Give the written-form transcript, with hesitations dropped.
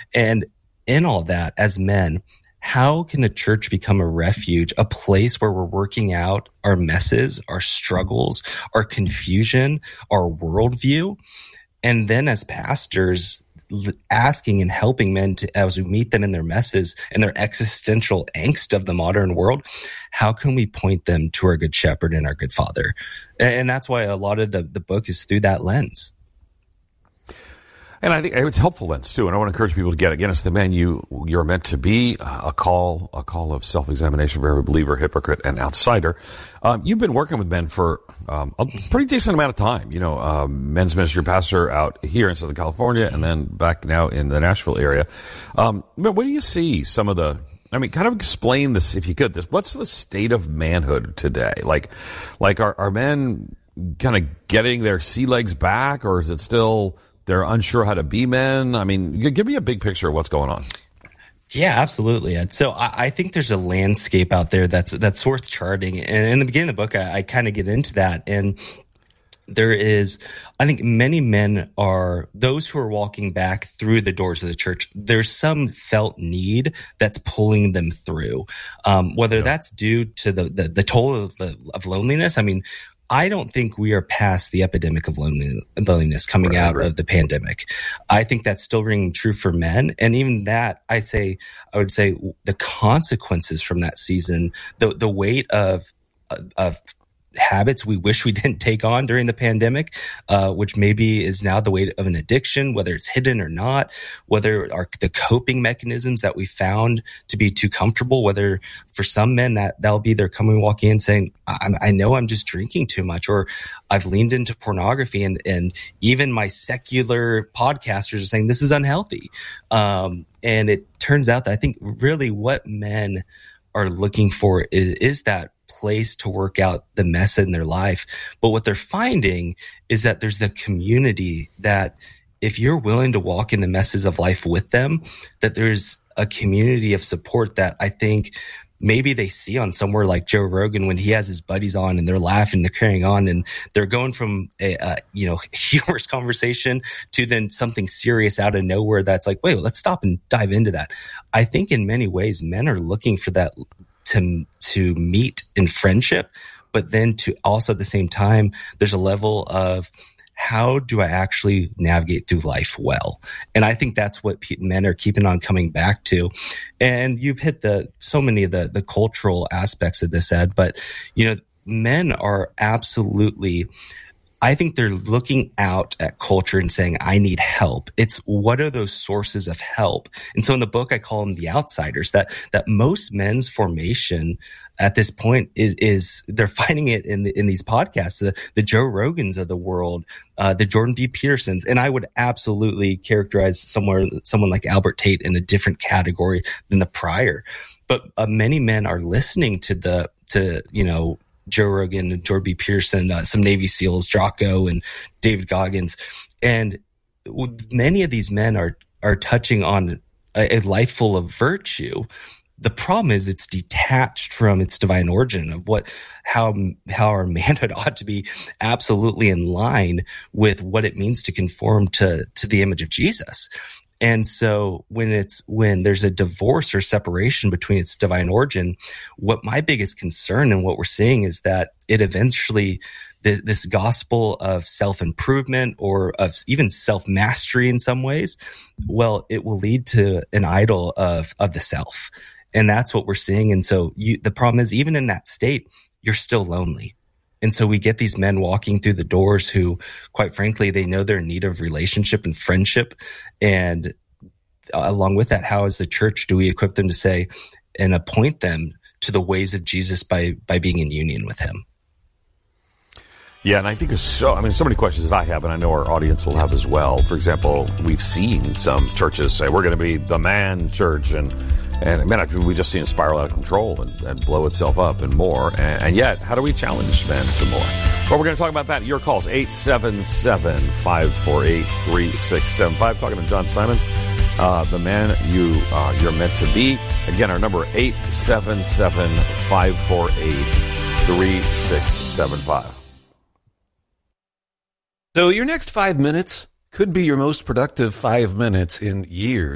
And in all that, as men, how can the church become a refuge, a place where we're working out our messes, our struggles, our confusion, our worldview? And then as pastors, asking and helping men to, as we meet them in their messes and their existential angst of the modern world, how can we point them to our good shepherd and our good father? And that's why a lot of the book is through that lens. And I think it's a helpful lens too. And I want to encourage people to get again. It's the man you're meant to be. A call of self-examination for every believer, hypocrite, and outsider. You've been working with men for a pretty decent amount of time. Men's ministry pastor out here in Southern California, and then back now in the Nashville area. But what do you see? Some of the, kind of explain this if you could. What's the state of manhood today? Like are men kind of getting their sea legs back, or is it still? They're unsure how to be men. Give me a big picture of what's going on. Yeah, absolutely. So I think there's a landscape out there that's worth charting. And in the beginning of the book, I kind of get into that. And there is, I think many men are those who are walking back through the doors of the church. There's some felt need that's pulling them through, whether that's due to the toll of loneliness. I don't think we are past the epidemic of loneliness coming out of the pandemic. I think that's still ringing true for men. And even that, I would say the consequences from that season, the weight of habits we wish we didn't take on during the pandemic, which maybe is now the weight of an addiction, whether it's hidden or not, whether the coping mechanisms that we found to be too comfortable, whether for some men that'll be their walking in saying, I know I'm just drinking too much, or I've leaned into pornography, and even my secular podcasters are saying this is unhealthy. And it turns out that I think really what men are looking for is that place to work out the mess in their life. But what they're finding is that there's the community that if you're willing to walk in the messes of life with them, that there's a community of support that I think maybe they see on somewhere like Joe Rogan when he has his buddies on and they're laughing, they're carrying on, and they're going from a humorous conversation to then something serious out of nowhere that's like, wait, let's stop and dive into that. I think in many ways men are looking for that to meet in friendship, but then to also at the same time, there's a level of how do I actually navigate through life well? And I think that's what men are keeping on coming back to. And you've hit so many of the cultural aspects of this, Ed, but men are absolutely, I think they're looking out at culture and saying, I need help. It's what are those sources of help? And so in the book, I call them the outsiders, that most men's formation at this point is they're finding it in these podcasts, the Joe Rogans of the world, the Jordan B. Petersons. And I would absolutely characterize someone like Albert Tate in a different category than the prior. But many men are listening to Joe Rogan and Jordan B. Peterson, some Navy SEALs, Jocko and David Goggins. And many of these men are touching on a life full of virtue. The problem is it's detached from its divine origin of how our manhood ought to be absolutely in line with what it means to conform to the image of Jesus. And so when there's a divorce or separation between its divine origin, what my biggest concern and what we're seeing is that it eventually, this gospel of self-improvement or of even self-mastery in some ways, well, it will lead to an idol of the self. And that's what we're seeing. And so the problem is, even in that state, you're still lonely. And so we get these men walking through the doors who, quite frankly, they know they're in need of relationship and friendship. And along with that, how as the church do we equip them to say and appoint them to the ways of Jesus by being in union with him? Yeah, and I think there's so many questions that I have, and I know our audience will have as well. For example, we've seen some churches say we're going to be the man church, and man, we just seen it spiral out of control and blow itself up and more. And yet, how do we challenge men to more? Well, we're going to talk about that. Your calls, 877-548-3675. Talking to John Simons, the man you're meant to be. Again, our number, 877-548-3675. So your next 5 minutes could be your most productive 5 minutes in years.